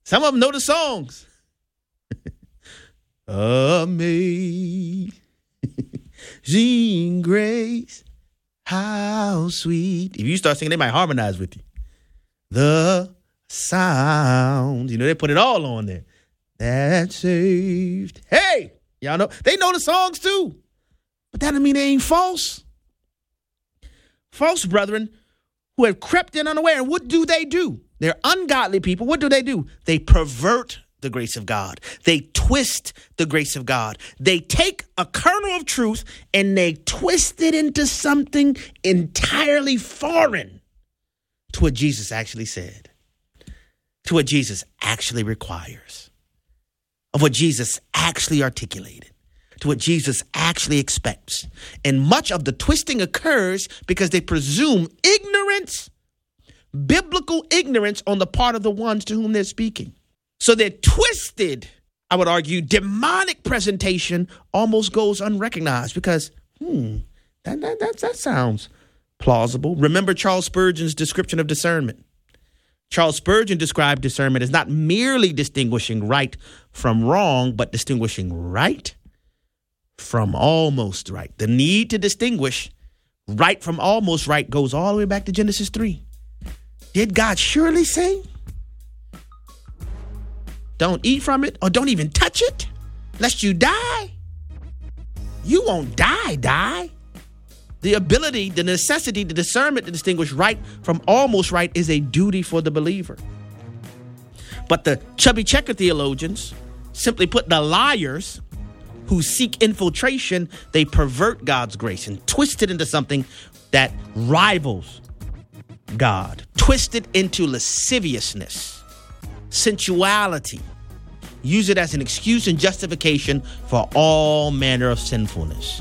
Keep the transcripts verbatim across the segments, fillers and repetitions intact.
Some of them know the songs. Amazing grace, how sweet. If you start singing, they might harmonize with you. The sound, you know, they put it all on there. That saved. Hey, y'all know, they know the songs too. But that doesn't mean they ain't false. False brethren who have crept in unaware. And what do they do? They're ungodly people. What do they do? They pervert the grace of God. They twist the grace of God. They take a kernel of truth and they twist it into something entirely foreign to what Jesus actually said, to what Jesus actually requires, of what Jesus actually articulated, to what Jesus actually expects. And much of the twisting occurs because they presume ignorance, biblical ignorance on the part of the ones to whom they're speaking. So their twisted, I would argue, demonic presentation almost goes unrecognized because, hmm, that, that, that, that sounds plausible. Remember Charles Spurgeon's description of discernment. Charles Spurgeon described discernment as not merely distinguishing right from wrong, but distinguishing right from almost right. The need to distinguish right from almost right goes all the way back to Genesis three. Did God surely say, don't eat from it or don't even touch it, lest you die? You won't die, die. The ability, the necessity, the discernment to distinguish right from almost right is a duty for the believer. But the chubby checker theologians, simply put, the liars who seek infiltration, they pervert God's grace and twist it into something that rivals God, twist it into lasciviousness, sensuality, use it as an excuse and justification for all manner of sinfulness.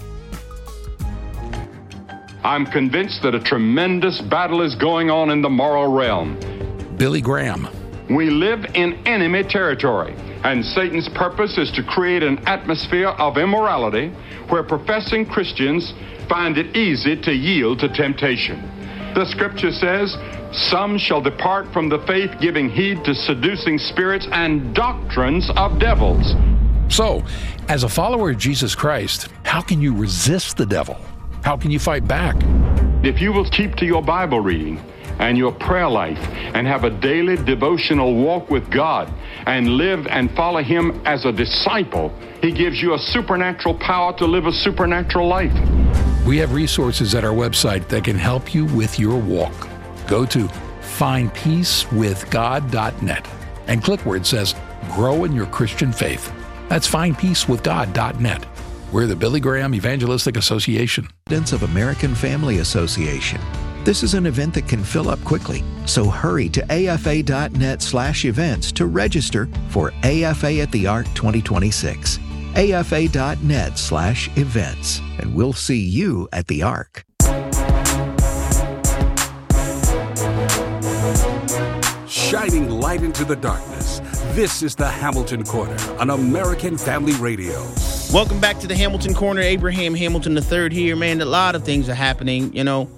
I'm convinced that a tremendous battle is going on in the moral realm. Billy Graham. We live in enemy territory, and Satan's purpose is to create an atmosphere of immorality where professing Christians find it easy to yield to temptation. The scripture says, some shall depart from the faith, giving heed to seducing spirits and doctrines of devils. So, as a follower of Jesus Christ, how can you resist the devil? How can you fight back? If you will keep to your Bible reading and your prayer life and have a daily devotional walk with God and live and follow Him as a disciple, He gives you a supernatural power to live a supernatural life. We have resources at our website that can help you with your walk. Go to find peace with god dot net and click where it says Grow in Your Christian Faith. That's find peace with god dot net. We're the Billy Graham Evangelistic Association. Of American Family Association. This is an event that can fill up quickly, so hurry to A F A dot net slash events to register for A F A at the Ark twenty twenty-six. A F A dot net slash events, and we'll see you at the Ark. Shining light into the darkness, this is the Hamilton Corner on American Family Radio. Welcome back to the Hamilton Corner. Abraham Hamilton the third here, man. A lot of things are happening, you know.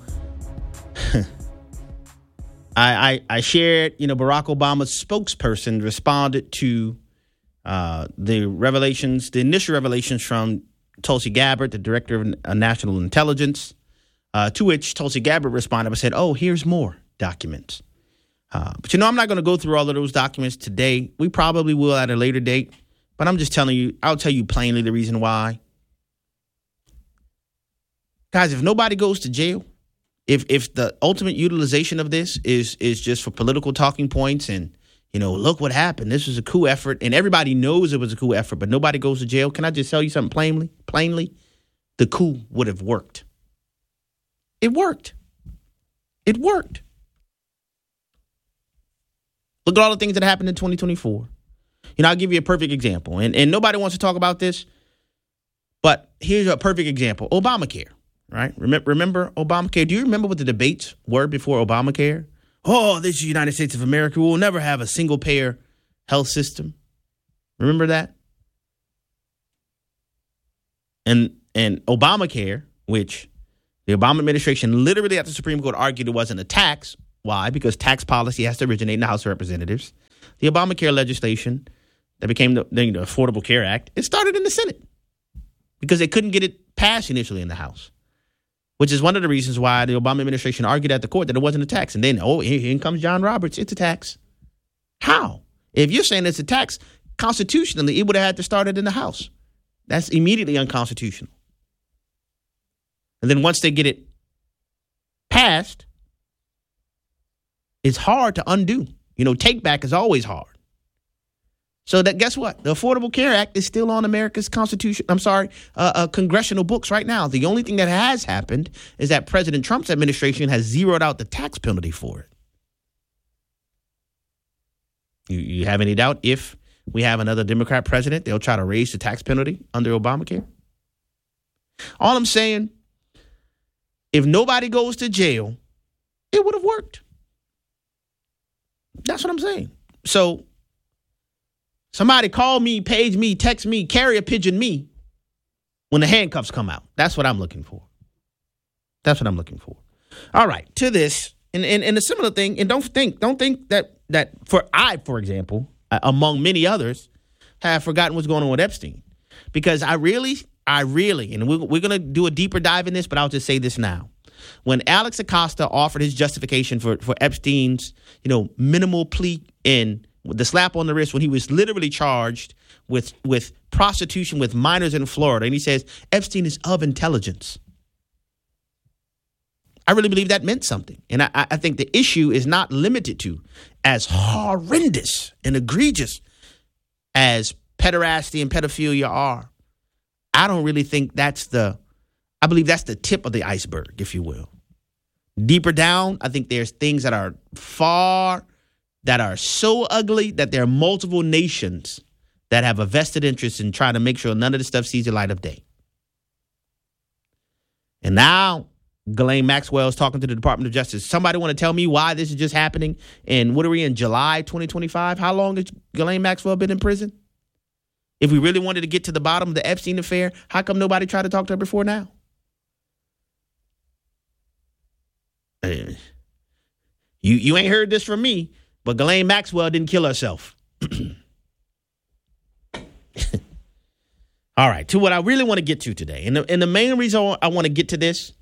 I, I I shared, you know, Barack Obama's spokesperson responded to uh, the revelations, the initial revelations from Tulsi Gabbard, the director of uh, national intelligence, uh, to which Tulsi Gabbard responded and said, oh, here's more documents. Uh, but, you know, I'm not going to go through all of those documents today. We probably will at a later date. But I'm just telling you, I'll tell you plainly the reason why. Guys, if nobody goes to jail, if if the ultimate utilization of this is is just for political talking points and, you know, look what happened. This was a coup effort and everybody knows it was a coup effort, but nobody goes to jail. Can I just tell you something plainly? Plainly, the coup would have worked. It worked. It worked. Look at all the things that happened in twenty twenty-four. You know, I'll give you a perfect example. And, and nobody wants to talk about this, but here's a perfect example. Obamacare, right? Remember, remember Obamacare? Do you remember what the debates were before Obamacare? Oh, this is the United States of America. We'll never have a single-payer health system. Remember that? And and Obamacare, which the Obama administration literally at the Supreme Court argued it wasn't a tax. Why? Because tax policy has to originate in the House of Representatives. the Obamacare legislation that became the, the Affordable Care Act, it started in the Senate because they couldn't get it passed initially in the House, which is one of the reasons why the Obama administration argued at the court that it wasn't a tax. And then, oh, here, here comes John Roberts. It's a tax. How? If you're saying it's a tax, constitutionally, it would have had to start it in the House. That's immediately unconstitutional. And then once they get it passed, it's hard to undo. You know, take back is always hard. So that guess what? The Affordable Care Act is still on America's Constitution. I'm sorry, uh, uh, congressional books right now. The only thing that has happened is that President Trump's administration has zeroed out the tax penalty for it. You, you have any doubt if we have another Democrat president, they'll try to raise the tax penalty under Obamacare? All I'm saying, if nobody goes to jail, it would have worked. That's what I'm saying. So somebody call me, page me, text me, carrier pigeon me when the handcuffs come out. That's what I'm looking for. That's what I'm looking for. All right, to this, and, and, and a similar thing, and don't think, don't think that that for I, for example, uh, among many others, have forgotten what's going on with Epstein. Because I really, I really, and we're, we're going to do a deeper dive in this, but I'll just say this now. When Alex Acosta offered his justification for, for Epstein's, you know, minimal plea in the slap on the wrist when he was literally charged with with prostitution with minors in Florida, and he says Epstein is of intelligence. I really believe that meant something. And I, I think the issue is not limited to as horrendous and egregious as pederasty and pedophilia are. I don't really think that's the, I believe that's the tip of the iceberg, if you will. Deeper down, I think there's things that are far, that are so ugly that there are multiple nations that have a vested interest in trying to make sure none of this stuff sees the light of day. And now Ghislaine Maxwell is talking to the Department of Justice. Somebody want to tell me why this is just happening? And what are we in, July twenty twenty-five? How long has Ghislaine Maxwell been in prison? If we really wanted to get to the bottom of the Epstein affair, how come nobody tried to talk to her before now? Uh, you you ain't heard this from me, but Ghislaine Maxwell didn't kill herself. All right, to what I really want to get to today. And the, and the main reason I want to get to this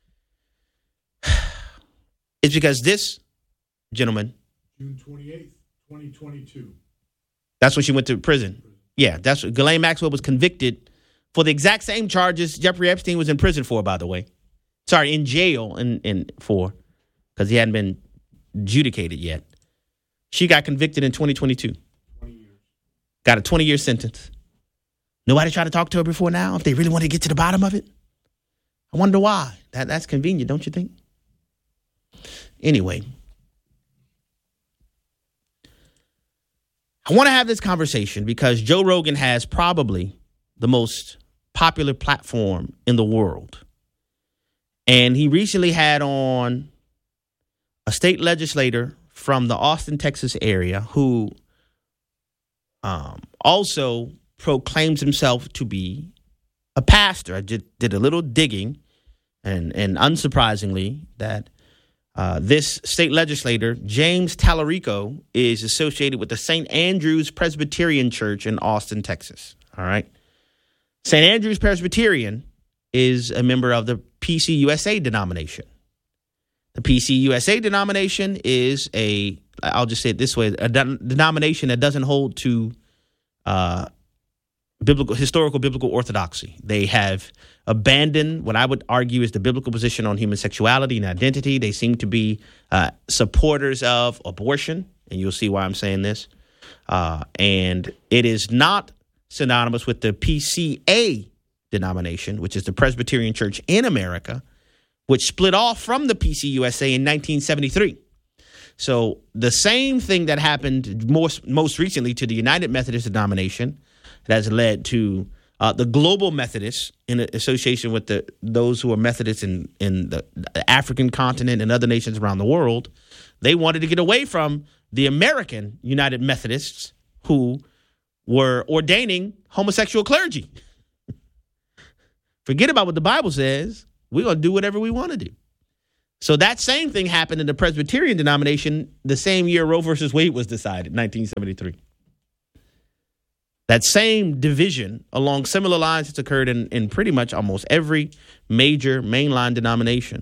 is because this gentleman, June twenty-eighth, twenty twenty-two. That's when she went to prison. Yeah, that's what Ghislaine Maxwell was convicted for the exact same charges Jeffrey Epstein was in prison for, by the way. Sorry, in jail in, in for, because he hadn't been adjudicated yet. She got convicted in twenty twenty-two. twenty years. Got a twenty-year sentence. Nobody tried to talk to her before now if they really wanted to get to the bottom of it? I wonder why. That That's convenient, don't you think? Anyway, I want to have this conversation because Joe Rogan has probably the most popular platform in the world. And he recently had on a state legislator from the Austin, Texas area who um, also proclaims himself to be a pastor. I just did a little digging, and, and unsurprisingly, that uh, this state legislator, James Tallarico, is associated with the Saint Andrew's Presbyterian Church in Austin, Texas. All right. Saint Andrew's Presbyterian is a member of the P C U S A denomination. The P C U S A denomination is a, I'll just say it this way, a de- denomination that doesn't hold to uh, biblical, historical biblical orthodoxy. They have abandoned what I would argue is the biblical position on human sexuality and identity. They seem to be uh, supporters of abortion, and you'll see why I'm saying this. Uh, and it is not synonymous with the P C A denomination, which is the Presbyterian Church in America, which split off from the P C U S A in nineteen seventy-three. So the same thing that happened most, most recently to the United Methodist denomination that has led to uh, the Global Methodists in association with the those who are Methodists in, in the, the African continent and other nations around the world. They wanted to get away from the American United Methodists who were ordaining homosexual clergy. Forget about what the Bible says. We're going to do whatever we want to do. So that same thing happened in the Presbyterian denomination the same year Roe versus Wade was decided, nineteen seventy-three. That same division along similar lines has occurred in, in pretty much almost every major mainline denomination,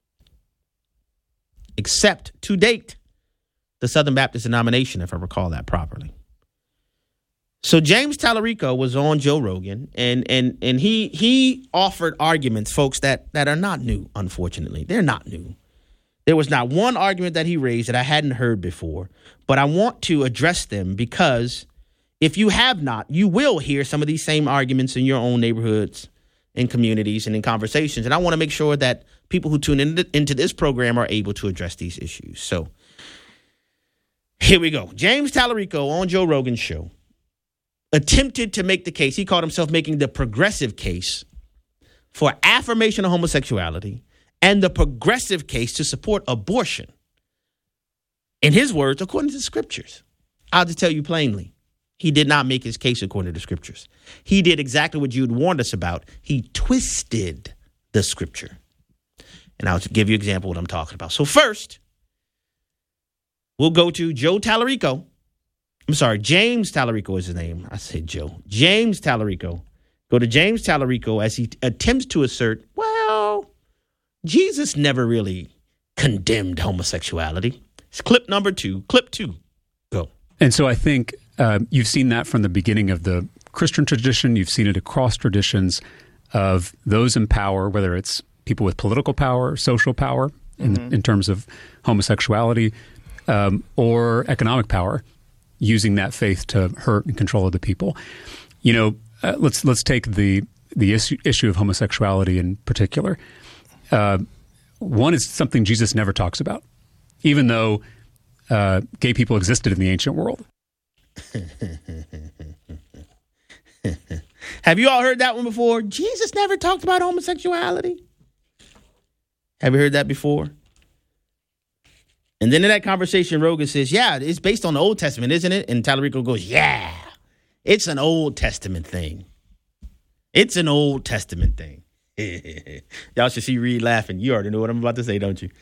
except to date, the Southern Baptist denomination, if I recall that properly. So James Tallarico was on Joe Rogan, and and and he he offered arguments, folks, that that are not new, unfortunately. They're not new. There was not one argument that he raised that I hadn't heard before, but I want to address them because if you have not, you will hear some of these same arguments in your own neighborhoods, in communities, and in conversations. And I want to make sure that people who tune in, into this program are able to address these issues. So here we go. James Tallarico on Joe Rogan's show attempted to make the case. He called himself making the progressive case for affirmation of homosexuality and the progressive case to support abortion. In his words, according to the scriptures. I'll just tell you plainly. He did not make his case according to the scriptures. He did exactly what Jude warned us about. He twisted the scripture. And I'll give you an example of what I'm talking about. So first, we'll go to Joe Tallarico. I'm sorry, James Tallarico is his name. I said Joe. James Tallarico. Go to James Tallarico as he attempts to assert, well, Jesus never really condemned homosexuality. It's clip number two. Clip two. Go. And so I think uh, you've seen that from the beginning of the Christian tradition. You've seen it across traditions of those in power, whether it's people with political power, social power in, mm-hmm. in terms of homosexuality, um, or economic power, using that faith to hurt and control other people. You know, uh, let's let's take the the issue, issue of homosexuality in particular. Uh, one is something Jesus never talks about, even though uh, gay people existed in the ancient world. Have you all heard that one before? Jesus never talked about homosexuality. Have you heard that before? And then in that conversation, Rogan says, yeah, it's based on the Old Testament, isn't it? And Tallarico goes, yeah, it's an Old Testament thing. It's an Old Testament thing. Y'all should see Reed laughing. You already know what I'm about to say, don't you?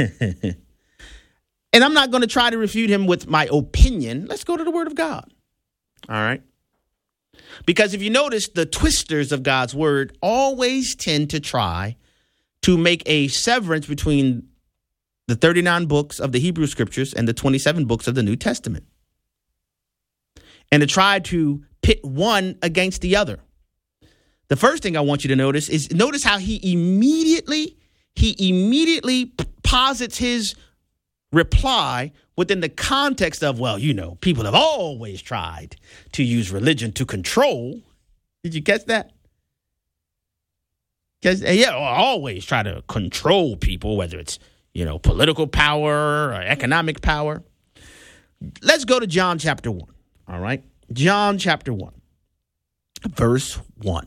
And I'm not going to try to refute him with my opinion. Let's go to the Word of God. All right. Because if you notice, the twisters of God's Word always tend to try to make a severance between the thirty-nine books of the Hebrew Scriptures and the twenty-seven books of the New Testament, and to try to pit one against the other. The first thing I want you to notice is notice how he immediately, he immediately posits his reply within the context of, well, you know, people have always tried to use religion to control. Did you catch that? Because, yeah, always try to control people, whether it's, you know, political power or economic power. Let's go to John chapter one. All right. John chapter one, verse one.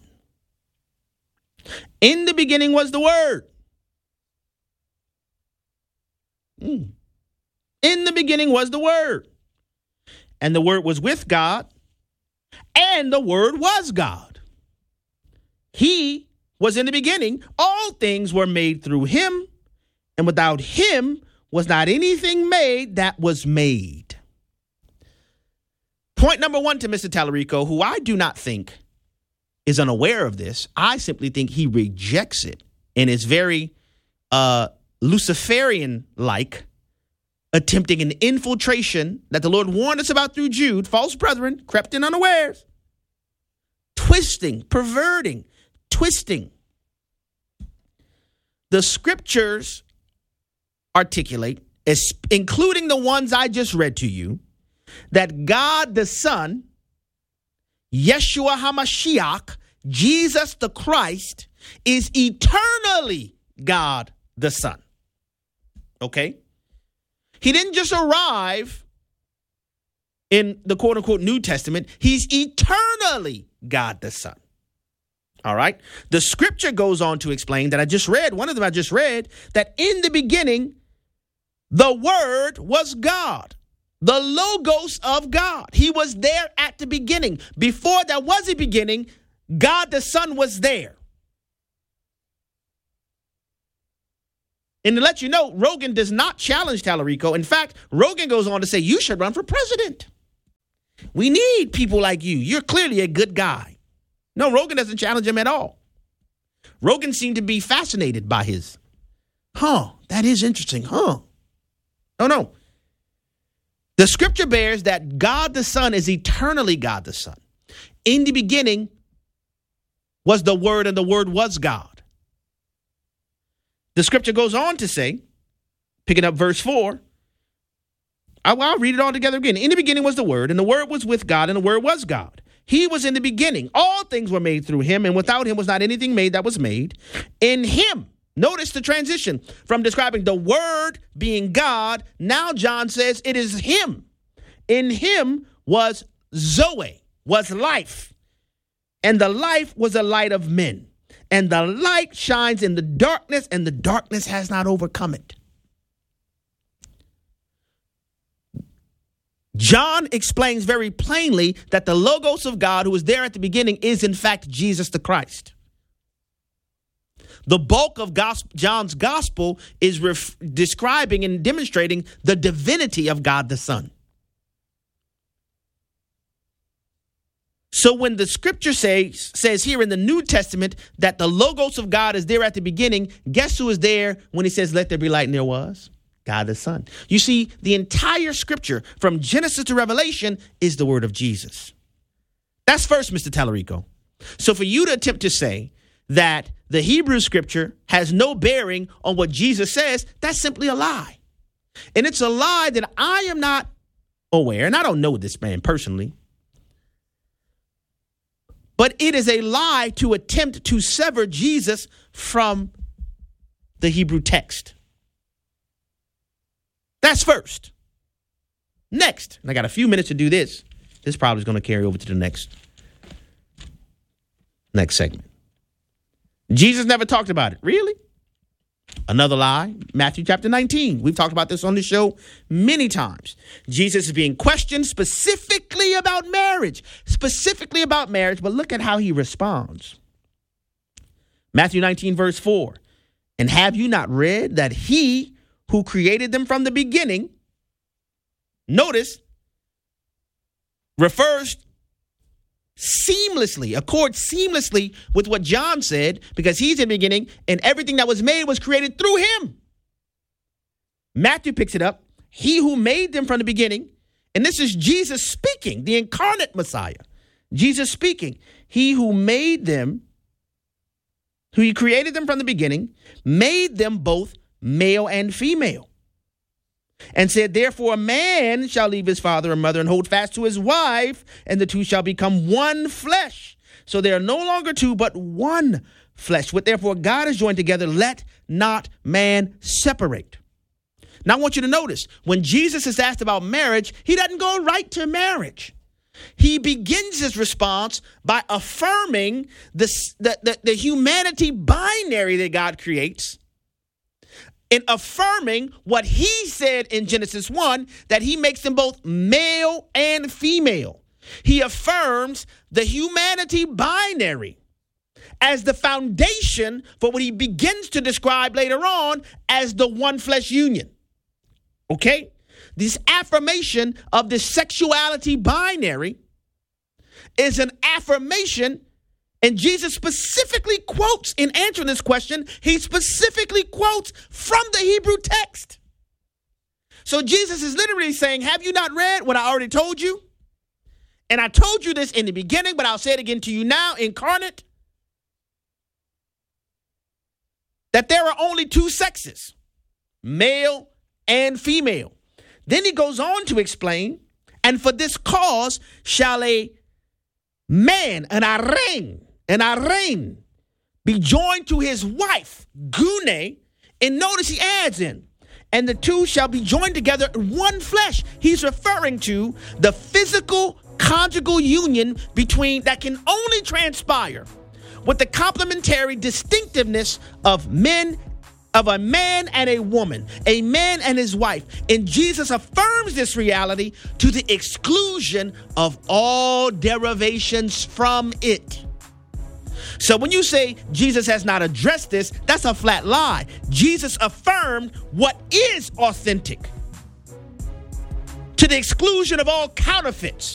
In the beginning was the Word. Mm. In the beginning was the Word. And the Word was with God. And the Word was God. He was in the beginning. All things were made through him. And without him was not anything made that was made. Point number one to Mister Tallarico, who I do not think is unaware of this. I simply think he rejects it and is very uh, Luciferian-like, attempting an infiltration that the Lord warned us about through Jude. False brethren crept in unawares, twisting, perverting, twisting. The scriptures articulate, including the ones I just read to you, that God the Son, Yeshua HaMashiach, Jesus the Christ, is eternally God the Son. Okay? He didn't just arrive in the quote-unquote New Testament. He's eternally God the Son. All right? The scripture goes on to explain that I just read, one of them I just read, that in the beginning, the Word was God. The Logos of God. He was there at the beginning. Before there was a beginning, God the Son was there. And to let you know, Rogan does not challenge Tallarico. In fact, Rogan goes on to say, you should run for president. We need people like you. You're clearly a good guy. No, Rogan doesn't challenge him at all. Rogan seemed to be fascinated by his, huh, that is interesting, huh? No, no. The scripture bears that God the Son is eternally God the Son. In the beginning was the Word, and the Word was God. The scripture goes on to say, picking up verse four, I'll, I'll read it all together again. In the beginning was the Word, and the Word was with God, and the Word was God. He was in the beginning. All things were made through him, and without him was not anything made that was made. In him, notice the transition from describing the Word being God. Now John says it is him. In him was Zoe, was life. And the life was the light of men. And the light shines in the darkness, and the darkness has not overcome it. John explains very plainly that the Logos of God, who was there at the beginning, is in fact Jesus the Christ. The bulk of gospel, John's gospel is ref- describing and demonstrating the divinity of God the Son. So when the scripture says, says here in the New Testament that the Logos of God is there at the beginning, guess who is there when he says, let there be light, and there was? God the Son. You see, the entire scripture from Genesis to Revelation is the word of Jesus. That's first, Mister Tallarico. So for you to attempt to say that the Hebrew scripture has no bearing on what Jesus says, that's simply a lie. And it's a lie that I am not aware, and I don't know this man personally, but it is a lie to attempt to sever Jesus from the Hebrew text. That's first. Next, and I got a few minutes to do this. This probably is going to carry over to the next, next segment. Jesus never talked about it. Really? Another lie, Matthew chapter nineteen. We've talked about this on the show many times. Jesus is being questioned specifically about marriage, specifically about marriage, but look at how he responds. Matthew nineteen, verse four. And have you not read that he who created them from the beginning, notice, refers seamlessly, accords seamlessly with what John said, because he's in the beginning and everything that was made was created through him. Matthew picks it up. He who made them from the beginning, and this is Jesus speaking, the incarnate Messiah. Jesus speaking. He who made them, who he created them from the beginning, made them both male and female, and said, therefore a man shall leave his father and mother and hold fast to his wife, and the two shall become one flesh. So they are no longer two, but one flesh. What therefore God has joined together, let not man separate. Now I want you to notice, when Jesus is asked about marriage, he doesn't go right to marriage. He begins his response by affirming the, the, the, the humanity binary that God creates, in affirming what he said in Genesis one, that he makes them both male and female. He affirms the humanity binary as the foundation for what he begins to describe later on as the one flesh union. Okay? This affirmation of the sexuality binary is an affirmation. And Jesus specifically quotes, in answering this question, he specifically quotes from the Hebrew text. So Jesus is literally saying, have you not read what I already told you? And I told you this in the beginning, but I'll say it again to you now, incarnate, that there are only two sexes, male and female. Then he goes on to explain, and for this cause shall a man, an arrain, an arrain, be joined to his wife, gune, and notice he adds in, and the two shall be joined together in one flesh. He's referring to the physical conjugal union between that can only transpire with the complementary distinctiveness of men, of a man and a woman, a man and his wife. And Jesus affirms this reality to the exclusion of all derivations from it. So when you say Jesus has not addressed this, that's a flat lie. Jesus affirmed what is authentic to the exclusion of all counterfeits.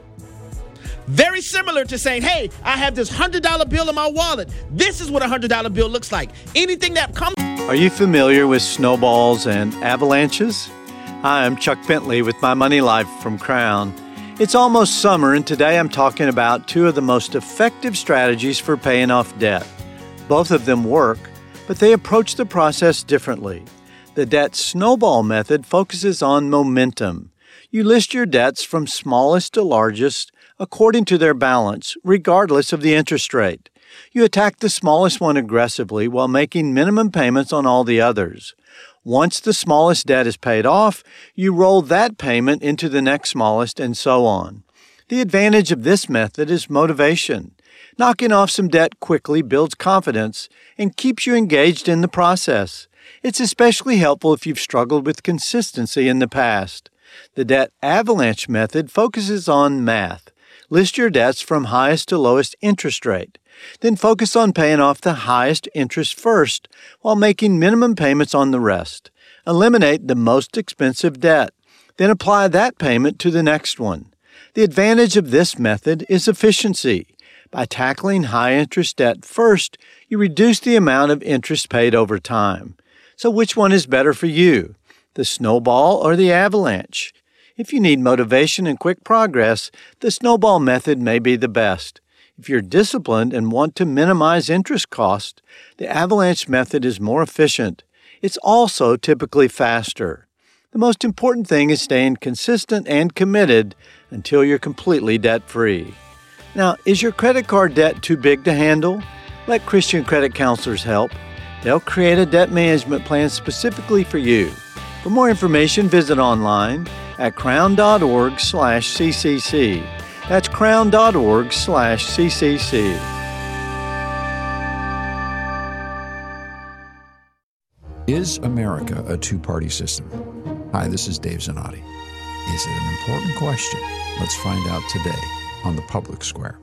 Very similar to saying, hey, I have this one hundred dollar bill in my wallet. This is what a one hundred dollar bill looks like. Anything that comes... Are you familiar with snowballs and avalanches? Hi, I'm Chuck Bentley with My Money Life from Crown. It's almost summer, and today I'm talking about two of the most effective strategies for paying off debt. Both of them work, but they approach the process differently. The debt snowball method focuses on momentum. You list your debts from smallest to largest according to their balance, regardless of the interest rate. You attack the smallest one aggressively while making minimum payments on all the others. Once the smallest debt is paid off, you roll that payment into the next smallest, and so on. The advantage of this method is motivation. Knocking off some debt quickly builds confidence and keeps you engaged in the process. It's especially helpful if you've struggled with consistency in the past. The debt avalanche method focuses on math. List your debts from highest to lowest interest rate. Then focus on paying off the highest interest first while making minimum payments on the rest. Eliminate the most expensive debt. Then apply that payment to the next one. The advantage of this method is efficiency. By tackling high-interest debt first, you reduce the amount of interest paid over time. So which one is better for you, the snowball or the avalanche? If you need motivation and quick progress, the snowball method may be the best. If you're disciplined and want to minimize interest cost, the avalanche method is more efficient. It's also typically faster. The most important thing is staying consistent and committed until you're completely debt-free. Now, is your credit card debt too big to handle? Let Christian credit counselors help. They'll create a debt management plan specifically for you. For more information, visit online at crown.org slash ccc. That's crown.org slash ccc. Is America a two-party system? Hi, this is Dave Zanotti. Is it an important question? Let's find out today on the Public Square.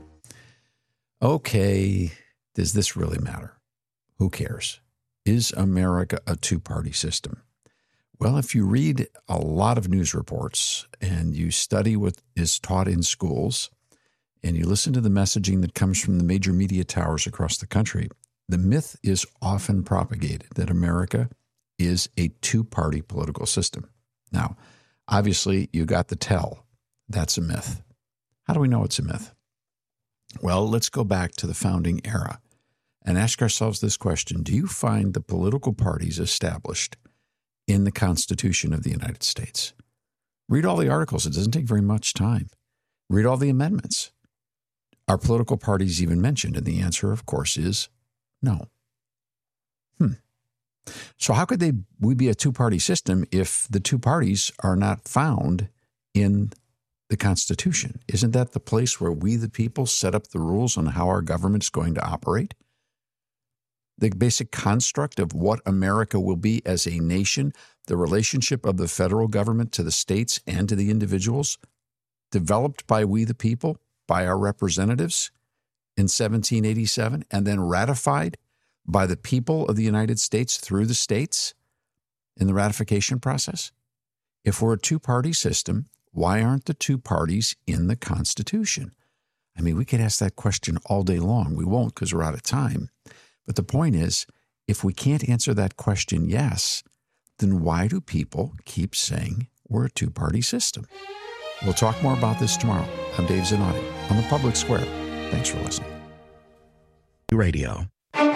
Okay, does this really matter? Who cares? Is America a two-party system? Well, if you read a lot of news reports and you study what is taught in schools and you listen to the messaging that comes from the major media towers across the country, the myth is often propagated that America is a two-party political system. Now, obviously, you got the tell. That's a myth. How do we know it's a myth? Well, let's go back to the founding era and ask ourselves this question. Do you find the political parties established in the Constitution of the United States? Read all the articles. It doesn't take very much time. Read all the amendments. Are political parties even mentioned? And the answer, of course, is no. Hmm. So how could they we be a two-party system if the two parties are not found in the Constitution? Isn't that the place where we, the people, set up the rules on how our government's going to operate? The basic construct of what America will be as a nation, the relationship of the federal government to the states and to the individuals, developed by we the people, by our representatives in seventeen eighty-seven, and then ratified by the people of the United States through the states in the ratification process. If we're a two-party system, why aren't the two parties in the Constitution? I mean, we could ask that question all day long. We won't because we're out of time. But the point is, if we can't answer that question yes, then why do people keep saying we're a two-party system? We'll talk more about this tomorrow. I'm Dave Zanotti on the Public Square. Thanks for listening. Radio.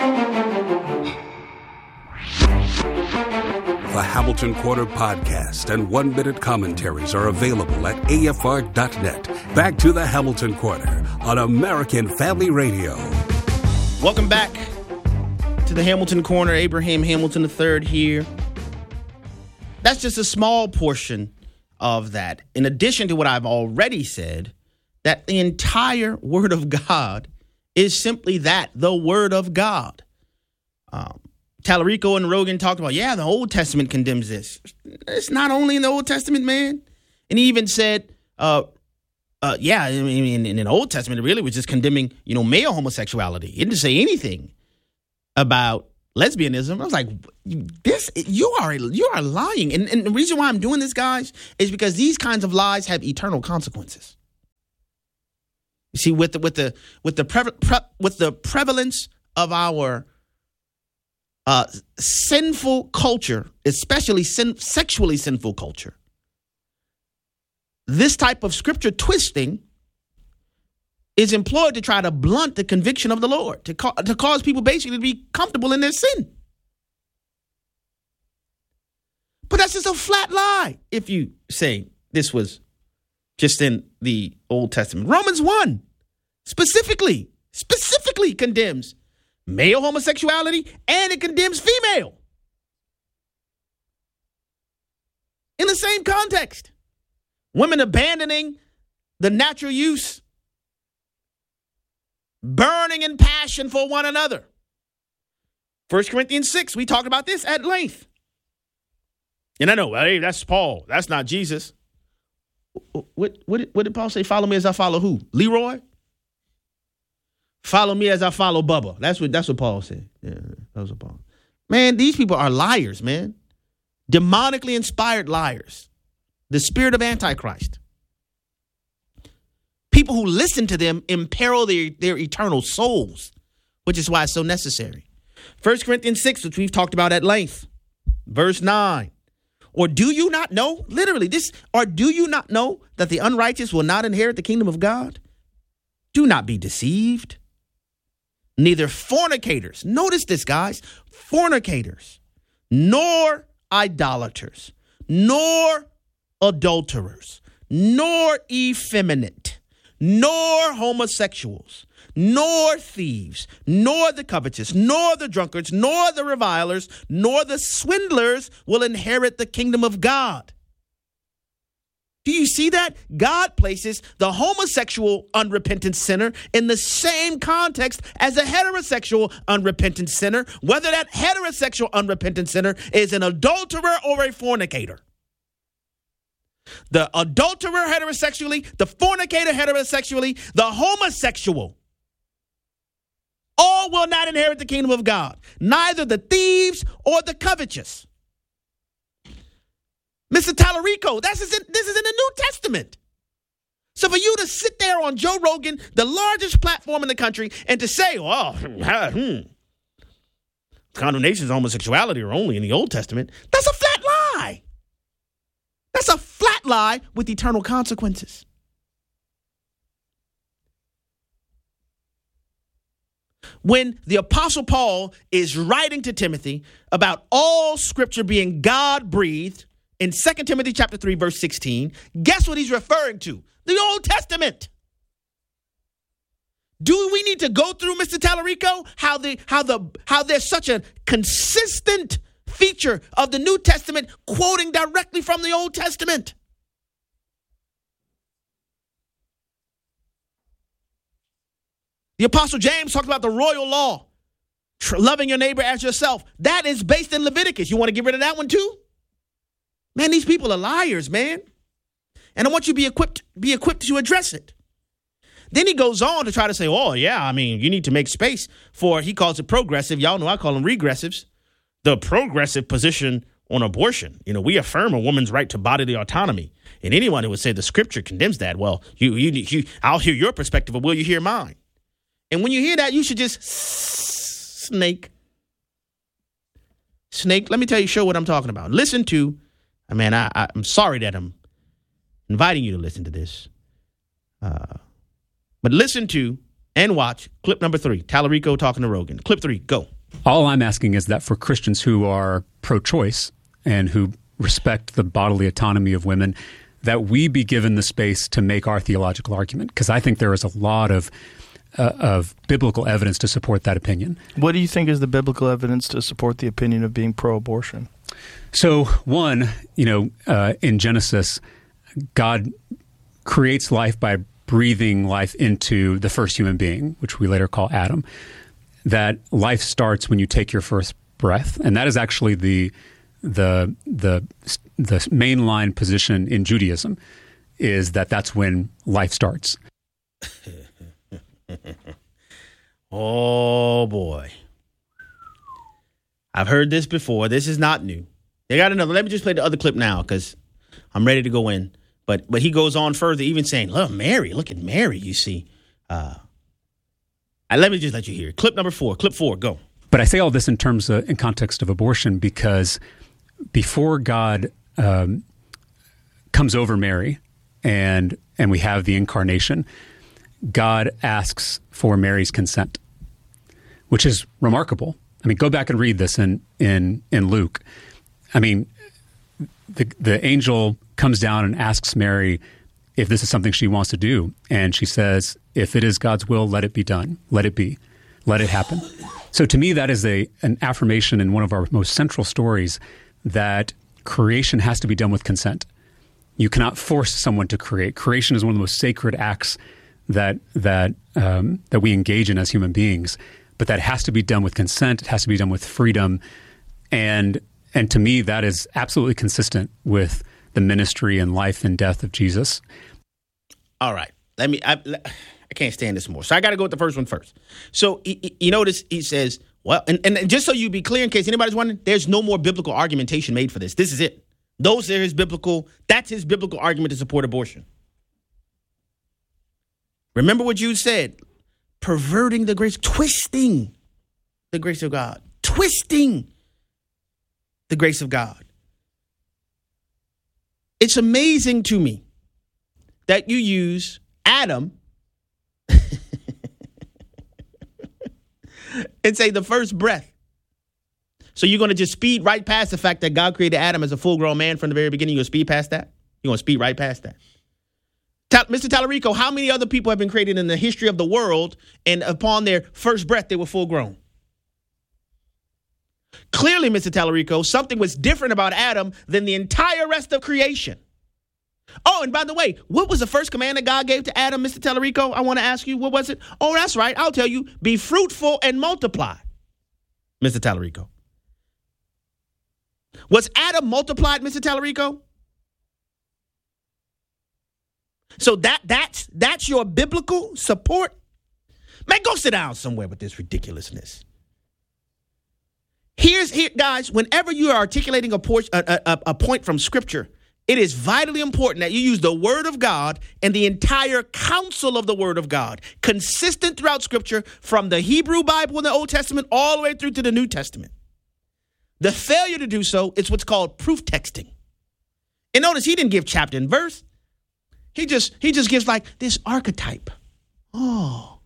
The Hamilton Quarter podcast and one-minute commentaries are available at A F R dot net. Back to the Hamilton Quarter on American Family Radio. Welcome back to the Hamilton Corner. Abraham Hamilton the third here. That's just a small portion of that. In addition to what I've already said, that the entire Word of God is simply that, the Word of God. Um, Tallarico and Rogan talked about, yeah, the Old Testament condemns this. It's not only in the Old Testament, man. And he even said, uh, uh, yeah, I mean, in, in the Old Testament, it really was just condemning, you know, male homosexuality. It didn't say anything about lesbianism. I was like, this, you are, you are lying. And, and the reason why I'm doing this, guys, is because these kinds of lies have eternal consequences. You see, with the, with the, with the, pre- pre- with the prevalence of our uh, sinful culture, especially sin- sexually sinful culture, this type of scripture twisting is employed to try to blunt the conviction of the Lord, to, ca- to cause people basically to be comfortable in their sin. But that's just a flat lie if you say this was just in the Old Testament. Romans one specifically, specifically condemns male homosexuality, and it condemns female in the same context. Women abandoning the natural use, burning in passion for one another. First Corinthians six, we talked about this at length. And I know, hey, that's Paul. That's not Jesus. What, what, what did Paul say? Follow me as I follow who? Leroy? Follow me as I follow Bubba. That's what that's what Paul said. Yeah, that was what Paul. Man, these people are liars, man. Demonically inspired liars. The spirit of Antichrist. People who listen to them imperil their, their eternal souls, which is why it's so necessary. First Corinthians six, which we've talked about at length, verse nine. Or do you not know, literally this, or do you not know that the unrighteous will not inherit the kingdom of God? Do not be deceived. Neither fornicators, notice this, guys, fornicators, nor idolaters, nor adulterers, nor effeminate, nor homosexuals, nor thieves, nor the covetous, nor the drunkards, nor the revilers, nor the swindlers will inherit the kingdom of God. Do you see that? God places the homosexual unrepentant sinner in the same context as a heterosexual unrepentant sinner, whether that heterosexual unrepentant sinner is an adulterer or a fornicator. The adulterer heterosexually, the fornicator heterosexually, the homosexual, all will not inherit the kingdom of God, neither the thieves or the covetous. Mister Tallarico, that's in, this is in the New Testament. So for you to sit there on Joe Rogan, the largest platform in the country, and to say, well, hmm, condemnations of homosexuality are only in the Old Testament, that's a flat lie. That's a flat lie with eternal consequences. When the Apostle Paul is writing to Timothy about all scripture being God-breathed, in Second Timothy chapter three, verse sixteen, guess what he's referring to? The Old Testament. Do we need to go through, Mister Tallarico, how the how the how there's such a consistent feature of the New Testament quoting directly from the Old Testament? The Apostle James talked about the royal law, loving your neighbor as yourself. That is based in Leviticus. You want to get rid of that one too? Man, these people are liars, man. And I want you to be equipped, be equipped to address it. Then he goes on to try to say, oh, yeah, I mean, you need to make space for, he calls it progressive. Y'all know I call them regressives. The progressive position on abortion. You know, we affirm a woman's right to bodily autonomy. And anyone who would say the scripture condemns that, well, you, you, you, I'll hear your perspective, but will you hear mine? And when you hear that, you should just snake. Snake, let me tell you, show what I'm talking about. Listen to, I mean, I, I, I'm sorry that I'm inviting you to listen to this. Uh, but listen to and watch clip number three, Tallarico talking to Rogan. Clip three, go. All I'm asking is that for Christians who are pro-choice and who respect the bodily autonomy of women, that we be given the space to make our theological argument, because I think there is a lot of uh, of biblical evidence to support that opinion. What do you think is the biblical evidence to support the opinion of being pro-abortion? So, one, you know, uh, in Genesis, God creates life by breathing life into the first human being, which we later call Adam. That life starts when you take your first breath, and that is actually the the the the mainline position in Judaism. is that that's when life starts. Oh, boy. I've heard this before. This is not new. They got another. Let me just play the other clip now because I'm ready to go in. But but he goes on further, even saying, look, Mary, look at Mary, you see. Uh, and let me just let you hear it. Clip number four. Clip four, go. But I say all this in terms of, in context of abortion because before God um, comes over Mary and and we have the incarnation, God asks for Mary's consent, which is remarkable. I mean, go back and read this in in, in Luke. I mean, the the angel comes down and asks Mary if this is something she wants to do. And she says, if it is God's will, let it be done. Let it be. Let it happen. So to me, that is a an affirmation in one of our most central stories that creation has to be done with consent. You cannot force someone to create. Creation is one of the most sacred acts that that um, that we engage in as human beings. But that has to be done with consent. It has to be done with freedom. And and to me, that is absolutely consistent with the ministry and life and death of Jesus. All right. Let me, I, I can't stand this more. So I got to go with the first one first. So he, you notice he says, well, and, and just so you be clear, in case anybody's wondering, there's no more biblical argumentation made for this. This is it. Those are his biblical, that's his biblical argument to support abortion. Remember what you said, perverting the grace, twisting the grace of God, twisting the grace of God. It's amazing to me that you use Adam and say the first breath. So you're going to just speed right past the fact that God created Adam as a full-grown man from the very beginning. You're going to speed past that? You're going to speed right past that. Ta- Mister Tallarico, how many other people have been created in the history of the world and upon their first breath they were full-grown? Clearly, Mister Tallarico, something was different about Adam than the entire rest of creation. Oh, and by the way, what was the first command that God gave to Adam, Mister Tallarico? I want to ask you, what was it? Oh, that's right. I'll tell you. Be fruitful and multiply, Mister Tallarico. Was Adam multiplied, Mister Tallarico? So that that's that's your biblical support? Man, go sit down somewhere with this ridiculousness. Here's here, guys, whenever you are articulating a, por- a, a, a point from Scripture, it is vitally important that you use the Word of God and the entire counsel of the Word of God, consistent throughout Scripture, from the Hebrew Bible in the Old Testament all the way through to the New Testament. The failure to do so is what's called proof texting. And notice he didn't give chapter and verse. He just he just gives like this archetype. Oh.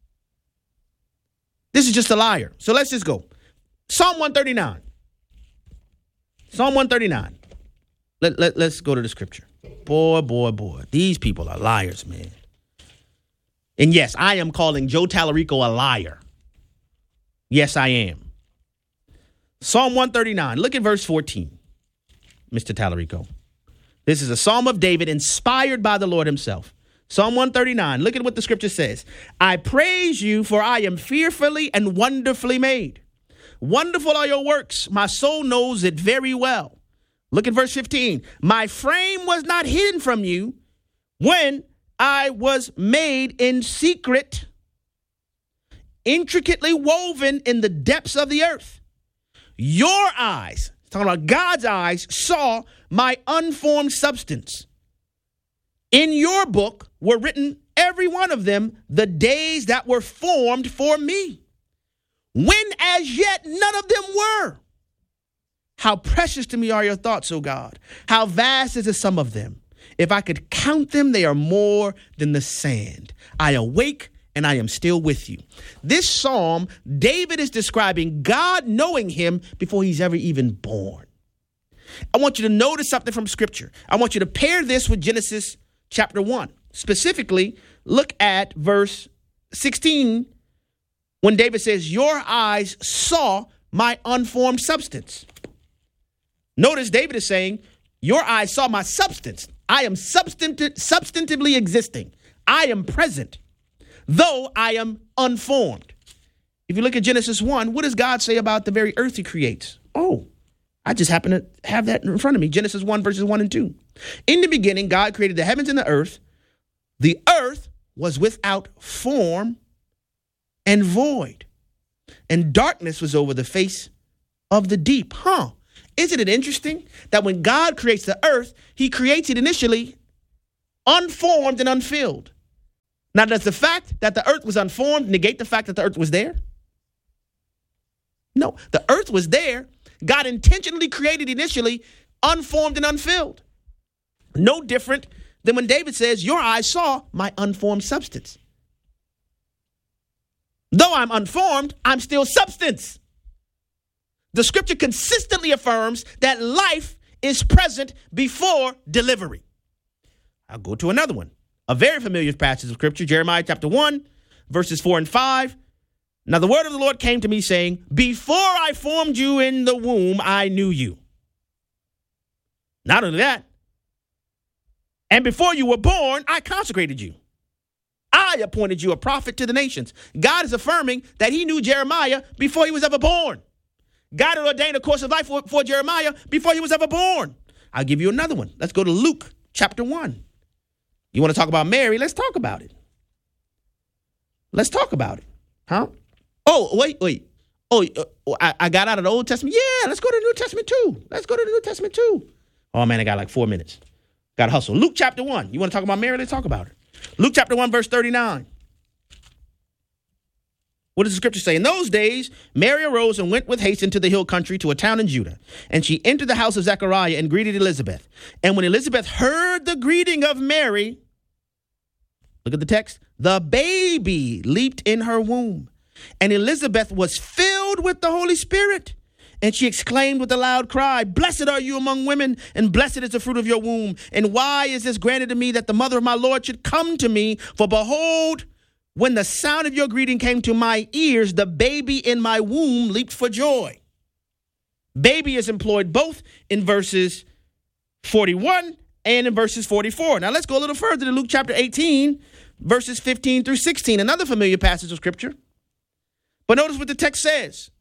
This is just a liar. So let's just go. Psalm one thirty-nine. Psalm one thirty-nine. Let, let, let's go to the scripture. Boy, boy, boy. These people are liars, man. And yes, I am calling Joe Tallarico a liar. Yes, I am. Psalm one thirty-nine. Look at verse fourteen, Mister Tallarico. This is a psalm of David inspired by the Lord himself. Psalm one thirty-nine. Look at what the scripture says. I praise you, for I am fearfully and wonderfully made. Wonderful are your works. My soul knows it very well. Look at verse fifteen. My frame was not hidden from you when I was made in secret, intricately woven in the depths of the earth. Your eyes, talking about God's eyes, saw my unformed substance. In your book were written, every one of them, the days that were formed for me, when as yet none of them were. How precious to me are your thoughts, O God. How vast is the sum of them. If I could count them, they are more than the sand. I awake and I am still with you. This psalm, David is describing God knowing him before he's ever even born. I want you to notice something from Scripture. I want you to pair this with Genesis chapter one. Specifically, look at verse sixteen, when David says, your eyes saw my unformed substance. Notice David is saying, your eyes saw my substance. I am substantive, substantively existing. I am present, though I am unformed. If you look at Genesis one, what does God say about the very earth he creates? Oh, I just happen to have that in front of me. Genesis one, verses one and two. In the beginning, God created the heavens and the earth. The earth was without form and void, and darkness was over the face of the deep. Huh? Isn't it interesting that when God creates the earth, he creates it initially unformed and unfilled? Now, does the fact that the earth was unformed negate the fact that the earth was there? No, the earth was there. God intentionally created initially unformed and unfilled. No different than when David says, your eyes saw my unformed substance. Though I'm unformed, I'm still substance. The scripture consistently affirms that life is present before delivery. I'll go to another one. A very familiar passage of scripture, Jeremiah chapter one, verses four and five. Now the word of the Lord came to me saying, before I formed you in the womb, I knew you. Not only that, and before you were born, I consecrated you. I appointed you a prophet to the nations. God is affirming that he knew Jeremiah before he was ever born. God had ordained a course of life for, for Jeremiah before he was ever born. I'll give you another one. Let's go to Luke chapter one. You want to talk about Mary? Let's talk about it. Let's talk about it. Huh? Oh, wait, wait. Oh, uh, I, I got out of the Old Testament. Yeah, let's go to the New Testament too. Let's go to the New Testament too. Oh, man, I got like four minutes. Got to hustle. Luke chapter one. You want to talk about Mary? Let's talk about it. Luke chapter one, verse thirty-nine. What does the scripture say? In those days, Mary arose and went with haste into the hill country to a town in Judah. And she entered the house of Zechariah and greeted Elizabeth. And when Elizabeth heard the greeting of Mary, look at the text, the baby leaped in her womb. And Elizabeth was filled with the Holy Spirit. And she exclaimed with a loud cry, blessed are you among women, and blessed is the fruit of your womb. And why is this granted to me that the mother of my Lord should come to me? For behold, when the sound of your greeting came to my ears, the baby in my womb leaped for joy. Baby is employed both in verses forty-one and in verses forty-four. Now let's go a little further to Luke chapter eighteen, verses fifteen through sixteen, another familiar passage of scripture. But notice what the text says.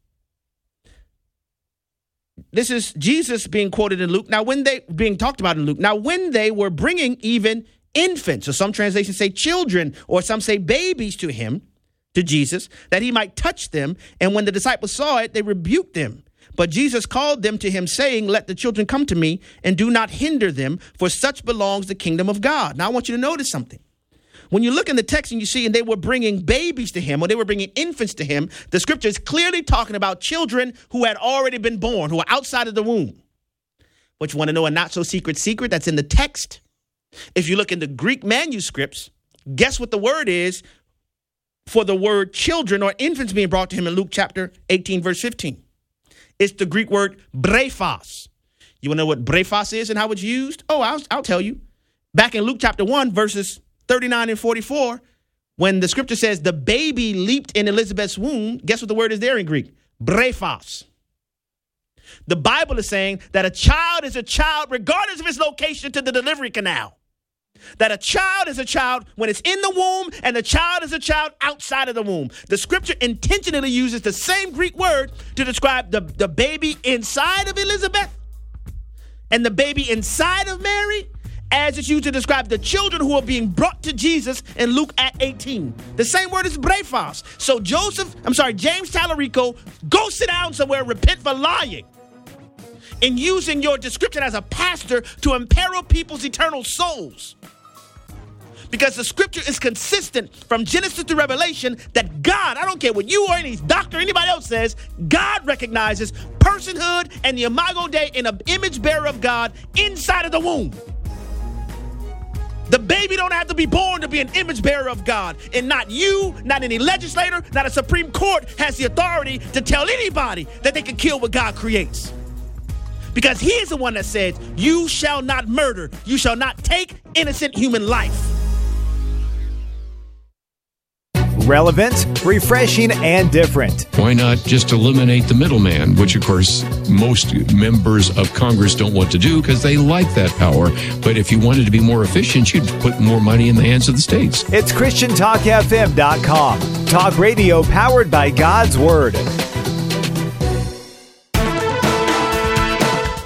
This is Jesus being quoted in Luke. Now, when they, being talked about in Luke. Now, when they were bringing even infants, or some translations say children, or some say babies to him, to Jesus, that he might touch them. And when the disciples saw it, they rebuked them. But Jesus called them to him, saying, let the children come to me, and do not hinder them, for such belongs the kingdom of God. Now, I want you to notice something. When you look in the text and you see, and they were bringing babies to him, or they were bringing infants to him, the scripture is clearly talking about children who had already been born, who are outside of the womb. But you want to know a not so secret secret that's in the text? If you look in the Greek manuscripts, guess what the word is for the word children or infants being brought to him in Luke chapter eighteen, verse fifteen? It's the Greek word brephos. You want to know what brephos is and how it's used? Oh, I'll, I'll tell you. Back in Luke chapter one, verses thirty-nine and forty-four, when the scripture says the baby leaped in Elizabeth's womb, guess what the word is there in Greek? Brephos. The Bible is saying that a child is a child regardless of its location to the delivery canal. That a child is a child when it's in the womb, and the child is a child outside of the womb. The scripture intentionally uses the same Greek word to describe the, the baby inside of Elizabeth and the baby inside of Mary, as it's used to describe the children who are being brought to Jesus in Luke at eighteen. The same word is brephos. So Joseph, I'm sorry, James Tallarico, go sit down somewhere and repent for lying and using your description as a pastor to imperil people's eternal souls. Because the scripture is consistent from Genesis to Revelation that God, I don't care what you or any doctor or anybody else says, God recognizes personhood and the imago Dei in an image bearer of God inside of the womb. The baby don't have to be born to be an image bearer of God. And not you, not any legislator, not a Supreme Court has the authority to tell anybody that they can kill what God creates. Because he is the one that said, you shall not murder. You shall not take innocent human life. Relevant, refreshing, and different. Why not just eliminate the middleman, which, of course, most members of Congress don't want to do because they like that power. But if you wanted to be more efficient, you'd put more money in the hands of the states. It's Christian Talk F M dot com. Talk radio powered by God's Word.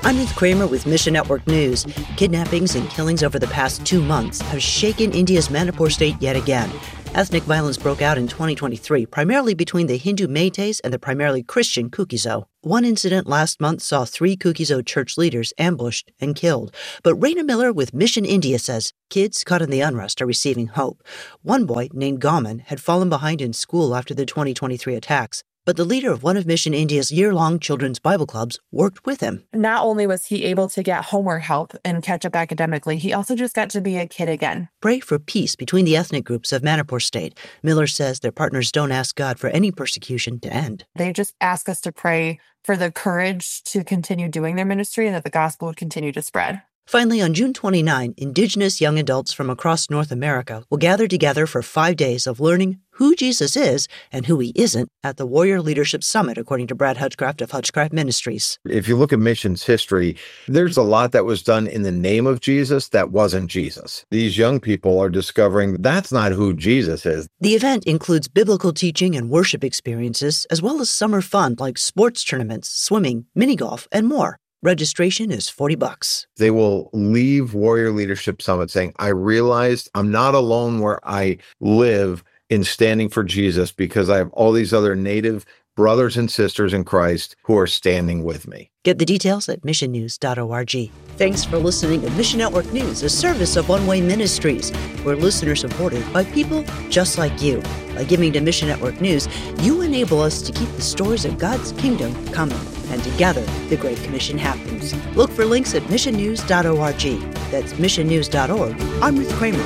I'm Ruth Kramer with Mission Network News. Kidnappings and killings over the past two months have shaken India's Manipur state yet again. Ethnic violence broke out in twenty twenty-three, primarily between the Hindu Meiteis and the primarily Christian Kuki-Zo. One incident last month saw three Kuki-Zo church leaders ambushed and killed. But Raina Miller with Mission India says kids caught in the unrest are receiving hope. One boy, named Gaman, had fallen behind in school after the twenty twenty-three attacks. But the leader of one of Mission India's year-long children's Bible clubs worked with him. Not only was he able to get homework help and catch up academically, he also just got to be a kid again. Pray for peace between the ethnic groups of Manipur State. Miller says their partners don't ask God for any persecution to end. They just ask us to pray for the courage to continue doing their ministry and that the gospel would continue to spread. Finally, on June twenty-ninth, Indigenous young adults from across North America will gather together for five days of learning who Jesus is and who he isn't at the Warrior Leadership Summit, according to Brad Hutchcraft of Hutchcraft Ministries. If you look at missions history, there's a lot that was done in the name of Jesus that wasn't Jesus. These young people are discovering that's not who Jesus is. The event includes biblical teaching and worship experiences, as well as summer fun like sports tournaments, swimming, mini golf, and more. Registration is forty bucks. They will leave Warrior Leadership Summit saying, I realized I'm not alone where I live in standing for Jesus because I have all these other Native brothers and sisters in Christ who are standing with me. Get the details at mission news dot org. Thanks for listening to Mission Network News, a service of One Way Ministries. We're listener supported by people just like you. By giving to Mission Network News, you enable us to keep the stories of God's kingdom coming. And together, the Great Commission happens. Look for links at mission news dot org. That's mission news dot org. I'm Ruth Kramer.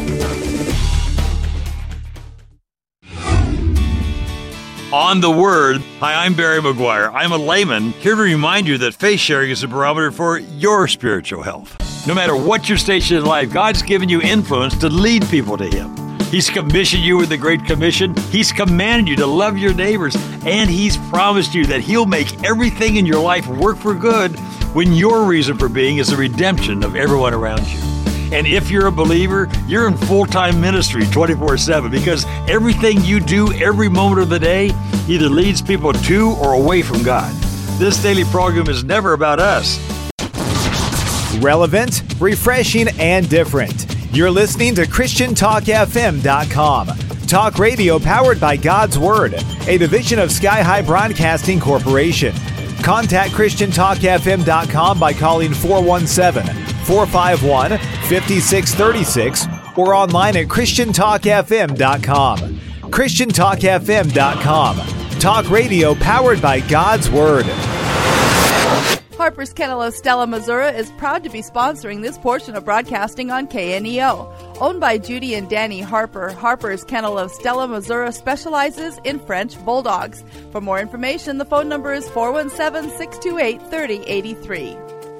On the Word. Hi, I'm Barry McGuire. I'm a layman here to remind you that faith sharing is a barometer for your spiritual health. No matter what your station in life, God's given you influence to lead people to Him. He's commissioned you with the Great Commission. He's commanded you to love your neighbors. And He's promised you that He'll make everything in your life work for good when your reason for being is the redemption of everyone around you. And if you're a believer, you're in full-time ministry twenty-four seven because everything you do every moment of the day either leads people to or away from God. This daily program is never about us. Relevant, refreshing, and different. You're listening to Christian Talk F M dot com. Talk radio powered by God's Word, a division of Sky High Broadcasting Corporation. Contact Christian Talk F M dot com by calling four one seven, four five one, five six three six or online at Christian Talk F M dot com. Christian Talk F M dot com. Talk radio powered by God's Word. Harper's Kennel of Stella, Missouri is proud to be sponsoring this portion of broadcasting on K N E O. Owned by Judy and Danny Harper, Harper's Kennel of Stella, Missouri specializes in French Bulldogs. For more information, the phone number is four one seven, six two eight, three zero eight three.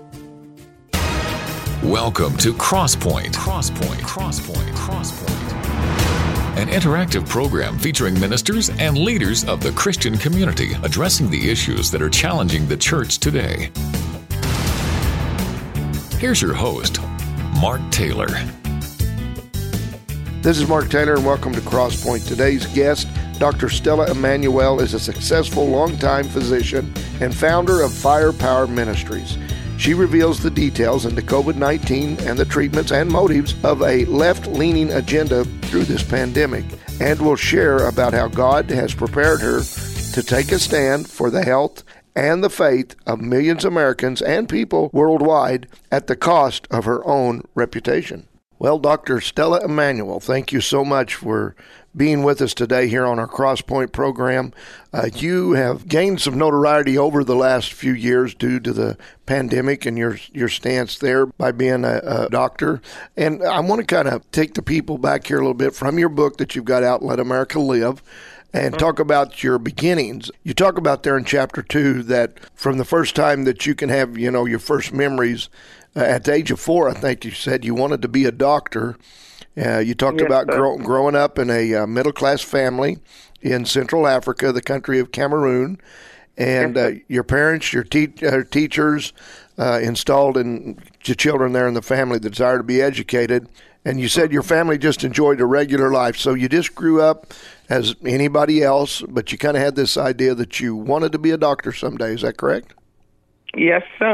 Welcome to Crosspoint. Crosspoint. Crosspoint. Crosspoint. An interactive program featuring ministers and leaders of the Christian community addressing the issues that are challenging the church today. Here's your host, Mark Taylor. This is Mark Taylor, and welcome to Crosspoint. Today's guest, Doctor Stella Immanuel, is a successful longtime physician and founder of Firepower Ministries. She reveals the details into covid nineteen and the treatments and motives of a left-leaning agenda through this pandemic, and will share about how God has prepared her to take a stand for the health and the faith of millions of Americans and people worldwide at the cost of her own reputation. Well, Doctor Stella Immanuel, thank you so much for being with us today here on our Crosspoint program. Uh, you have gained some notoriety over the last few years due to the pandemic and your your stance there by being a, a doctor. And I want to kind of take the people back here a little bit from your book that you've got out, Let America Live, and talk about your beginnings. You talk about there in chapter two that from the first time that you can have, you know, your first memories, uh, at the age of four, I think you said you wanted to be a doctor. Uh, you talked yes, about grow, growing up in a uh, middle-class family in Central Africa, the country of Cameroon, and uh, your parents, your te- uh, teachers uh, installed in your children there in the family the desire to be educated. And you said your family just enjoyed a regular life. So you just grew up as anybody else, but you kind of had this idea that you wanted to be a doctor someday. Is that correct? Yes, sir.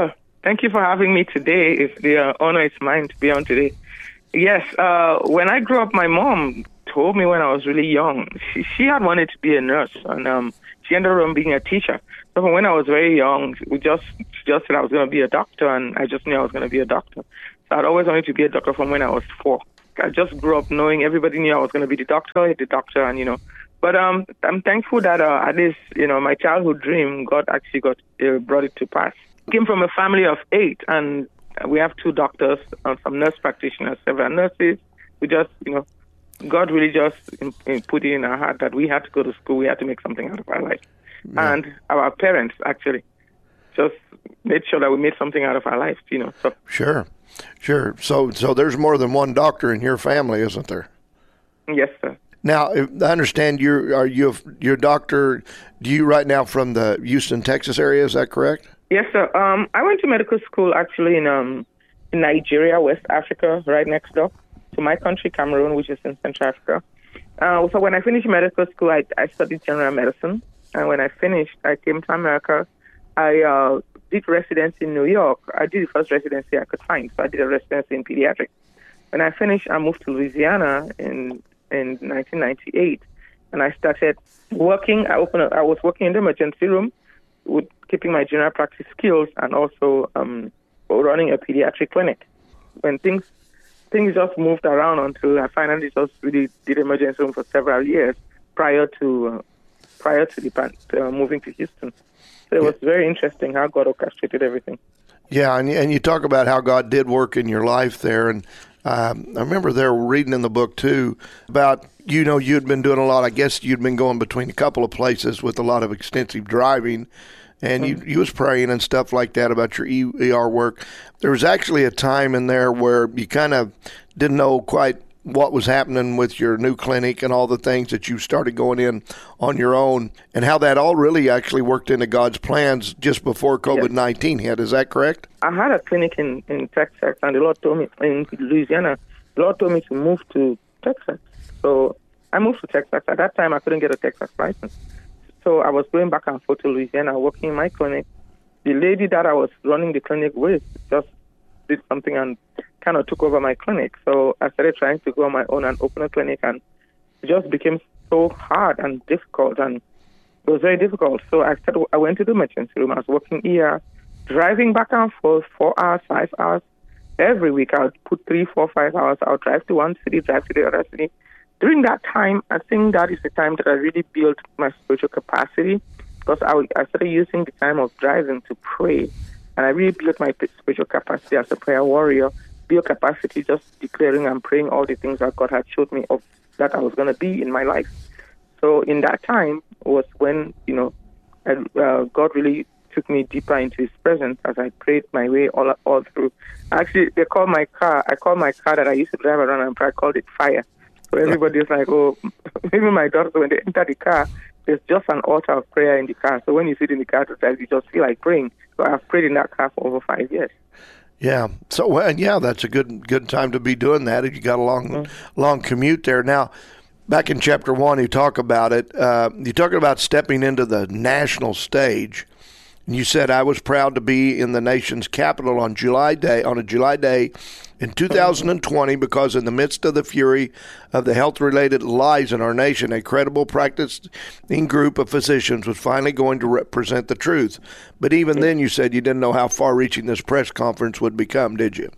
Thank you for having me today. It's the uh, honor is mine to be on today. Yes, uh, when I grew up, my mom told me when I was really young, she, she had wanted to be a nurse, and um, she ended up being a teacher. So from when I was very young, we just she just said I was going to be a doctor, and I just knew I was going to be a doctor. So I'd always wanted to be a doctor from when I was four. I just grew up knowing everybody knew I was going to be the doctor, the doctor, and, you know. But um, I'm thankful that uh, at least, you know, my childhood dream, God actually got uh, brought it to pass. I came from a family of eight, and we have two doctors, and some nurse practitioners, several nurses. We just, you know, God really just in, in put it in our heart that we had to go to school. We had to make something out of our life. Yeah. And our parents, actually, just made sure that we made something out of our lives, you know. So. Sure, sure. So so there's more than one doctor in your family, isn't there? Yes, sir. Now, I understand you're, are you your doctor, do you right now from the Houston, Texas area, is that correct? Yes, sir. Um, I went to medical school actually in um in Nigeria, West Africa, right next door to my country, Cameroon, which is in Central Africa. Uh, so when I finished medical school, I, I studied general medicine. And when I finished, I came to America. I uh, did residency in New York. I did the first residency I could find. So I did a residency in pediatrics. When I finished, I moved to Louisiana in in nineteen ninety-eight. And I started working. I opened. A, I was working in the emergency room, with keeping my general practice skills, and also um, running a pediatric clinic. When things things just moved around until I finally just really did emergency room for several years prior to uh, prior to the uh, moving to Houston. So it was very interesting how God orchestrated everything. Yeah, and and you talk about how God did work in your life there, and um, I remember there reading in the book too about, you know, you'd been doing a lot. I guess you'd been going between a couple of places with a lot of extensive driving, and mm-hmm. you you was praying and stuff like that about your E R work. There was actually a time in there where you kind of didn't know quite what was happening with your new clinic and all the things that you started going in on your own, and how that all really actually worked into God's plans just before COVID nineteen hit. Is that correct? I had a clinic in, in Texas, and the Lord told me, in Louisiana, the Lord told me to move to Texas. So I moved to Texas. At that time, I couldn't get a Texas license. So I was going back and forth to Louisiana, working in my clinic. The lady that I was running the clinic with just did something and kind of took over my clinic. So I started trying to go on my own and open a clinic, and it just became so hard and difficult, and it was very difficult. So I started, I went to the emergency room. I was working E R, driving back and forth four hours, five hours. Every week I would put three, four, five hours. I would drive to one city, drive to the other city. During that time, I think that is the time that I really built my spiritual capacity, because I, I started using the time of driving to pray, and I really built my spiritual capacity as a prayer warrior, built capacity just declaring and praying all the things that God had showed me of that I was going to be in my life. So in that time was when, you know, I, uh, God really took me deeper into His presence as I prayed my way all all through. Actually, they call my car, I call my car that I used to drive around and pray, I called it Fire. So everybody's like, oh, even my daughter, when they enter the car, there's just an altar of prayer in the car. So when you sit in the car to drive, you just feel like praying. So I've prayed in that car for over five years. Yeah. So, well, yeah, that's a good good time to be doing that if you got a long, mm-hmm. long commute there. Now, back in chapter one, you talk about it. Uh, you're talking about stepping into the national stage. And you said, I was proud to be in the nation's capital on July day, on a July day in two thousand twenty, because in the midst of the fury of the health-related lies in our nation, a credible practicing group of physicians was finally going to represent the truth. But even then, you said you didn't know how far-reaching this press conference would become, did you?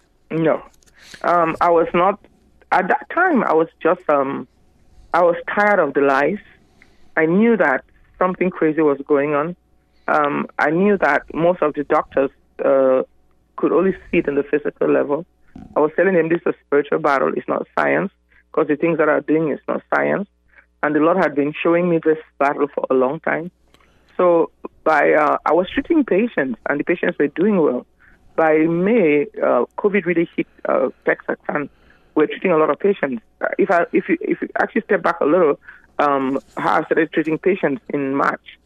No. Um, I was not, at that time, I was just, um, I was tired of the lies. I knew that something crazy was going on. Um, I knew that most of the doctors uh, could only see it in the physical level. I was telling them this is a spiritual battle, it's not science, because the things that I'm doing is not science. And the Lord had been showing me this battle for a long time. So by uh, I was treating patients, and the patients were doing well. By May, uh, COVID really hit uh, Texas, and we're treating a lot of patients. Uh, if I if you, if you actually step back a little, um, I started treating patients in March.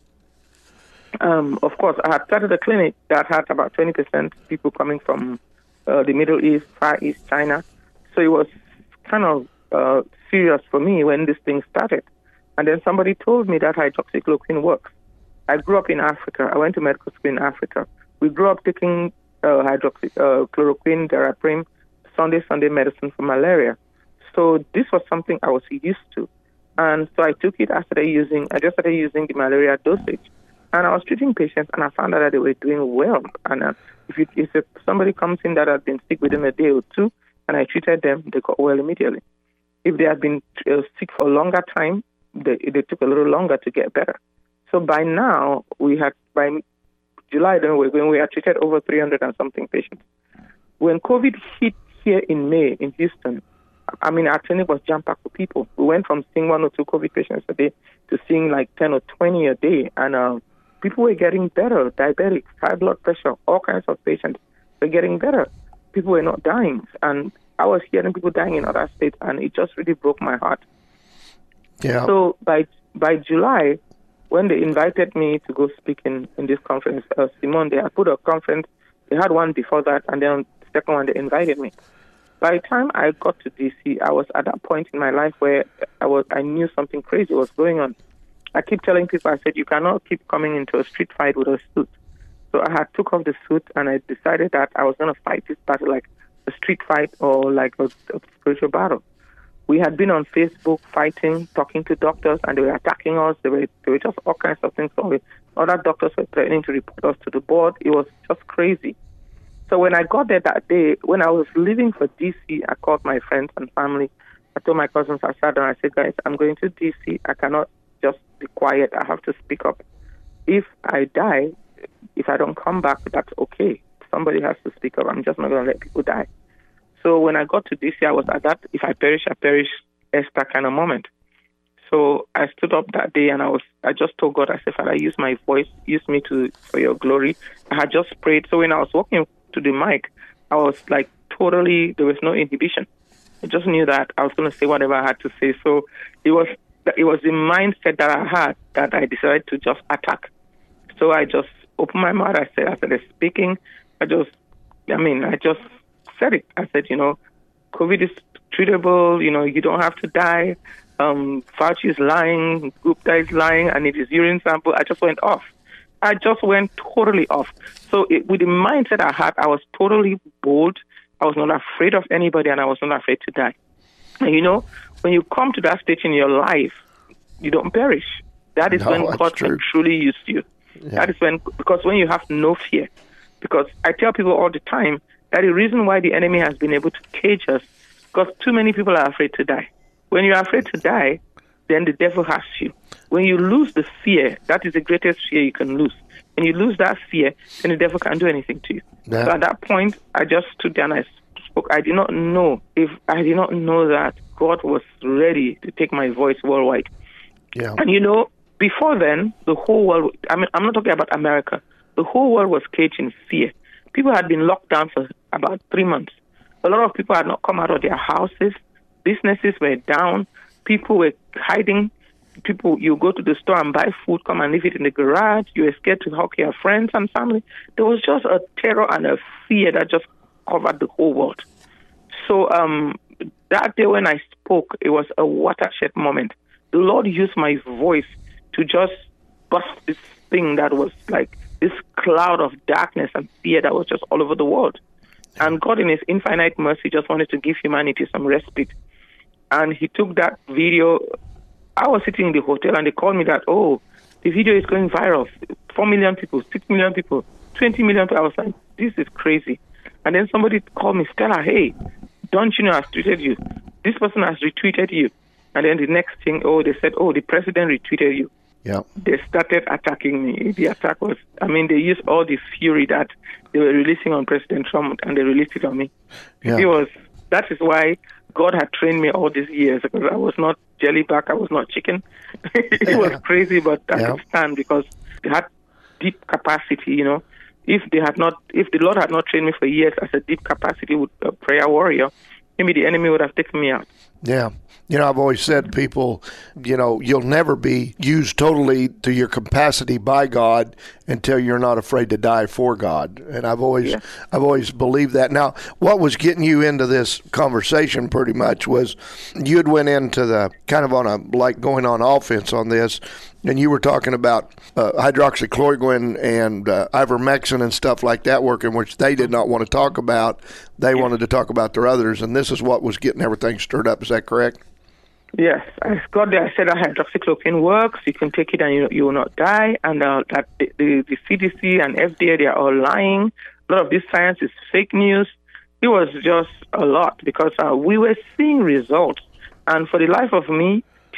Um, of course, I had started a clinic that had about twenty percent people coming from uh, the Middle East, Far East, China. So it was kind of uh, serious for me when this thing started. And then somebody told me that hydroxychloroquine works. I grew up in Africa. I went to medical school in Africa. We grew up taking uh, hydroxy, uh, chloroquine, Daraprim, Sunday, Sunday medicine for malaria. So this was something I was used to. And so I took it, I started using, I just started using the malaria dosage. And I was treating patients, and I found out that they were doing well. And uh, if, you, if somebody comes in that had been sick within a day or two, and I treated them, they got well immediately. If they had been uh, sick for a longer time, they, they took a little longer to get better. So by now, we had, by July, then we, when we had treated over three hundred and something patients. When COVID hit here in May in Houston, I mean, our clinic was jam-packed with people. We went from seeing one or two COVID patients a day to seeing like ten or twenty a day. And uh, people were getting better, diabetics, high blood pressure, all kinds of patients were getting better. People were not dying. And I was hearing people dying in other states, and it just really broke my heart. Yeah. So by by July, when they invited me to go speak in, in this conference, uh, Simone, they had put a conference. They had one before that, and then the second one, they invited me. By the time I got to D C, I was at that point in my life where I was I knew something crazy was going on. I keep telling people, I said, you cannot keep coming into a street fight with a suit. So I had took off the suit, and I decided that I was going to fight this battle like a street fight or like a, a spiritual battle. We had been on Facebook fighting, talking to doctors, and they were attacking us. They were, they were just all kinds of things. So other doctors were threatening to report us to the board. It was just crazy. So when I got there that day, when I was leaving for D C, I called my friends and family. I told my cousins, I sat down, I said, guys, I'm going to D C. I cannot just be quiet. I have to speak up. If I die, if I don't come back, that's okay. Somebody has to speak up. I'm just not going to let people die. So when I got to D C, I was at that, if I perish, I perish, Esther kind of moment. So I stood up that day, and I was, I just told God, I said, Father, use my voice, use me to for your glory. I had just prayed. So when I was walking to the mic, I was like totally, there was no inhibition. I just knew that I was going to say whatever I had to say. So it was, it was the mindset that I had that I decided to just attack. So I just opened my mouth. I said, I started speaking. I just, I mean, I just said it. I said, you know, COVID is treatable. You know, you don't have to die. Um, Fauci is lying. Gupta is lying. And it is urine sample. I just went off. I just went totally off. So it, with the mindset I had, I was totally bold. I was not afraid of anybody, and I was not afraid to die. And you know, when you come to that stage in your life, you don't perish. That is No, when that's God true. can truly use you. Yeah. That is when, because when you have no fear. Because I tell people all the time that the reason why the enemy has been able to cage us, because too many people are afraid to die. When you're afraid to die, then the devil has you. When you lose the fear, that is the greatest fear you can lose. When you lose that fear, then the devil can't do anything to you. Yeah. So at that point, I just stood there and I spoke. I did not know if I did not know that God was ready to take my voice worldwide. Yeah. And you know, before then, the whole world, I mean, I'm not talking about America. The whole world was caged in fear. People had been locked down for about three months. A lot of people had not come out of their houses. Businesses were down. People were hiding. People, you go to the store and buy food, come and leave it in the garage. You were scared to hug your friends and family. There was just a terror and a fear that just covered the whole world. So um, that day when I spoke, it was a watershed moment. The Lord used my voice to just bust this thing that was like this cloud of darkness and fear that was just all over the world. And God, in His infinite mercy, just wanted to give humanity some respite. And He took that video. I was sitting in the hotel, and they called me that, oh, the video is going viral. Four million people, six million people, twenty million people. I was like, this is crazy. And then somebody called me, Stella, hey, don't you know I've tweeted you? This person has retweeted you. And then the next thing, oh, they said, oh, the president retweeted you. Yeah. They started attacking me. The attack was, I mean, they used all the fury that they were releasing on President Trump, and they released it on me. Yeah. It was, that is why God had trained me all these years, because I was not jellyback, I was not chicken. It was crazy, but I Yeah. could stand because they had deep capacity, you know. If they had not, if the Lord had not trained me for years as a deep capacity with a prayer warrior, maybe the enemy would have taken me out. Yeah. You know, I've always said to people, you know, you'll never be used totally to your capacity by God until you're not afraid to die for God. And I've always, yeah. I've always believed that. Now, what was getting you into this conversation pretty much was you'd went into the kind of on a, like going on offense on this, and you were talking about uh, hydroxychloroquine and uh, ivermectin and stuff like that working, which they did not want to talk about. They wanted to talk about their others, and this is what was getting everything stirred up. Is that correct? Yes. I got there. I said that hydroxychloroquine works. You can take it and you, you will not die. And uh, that the, the, the C D C and F D A, they are all lying. A lot of this science is fake news. It was just a lot because uh, we were seeing results. And for the life of me,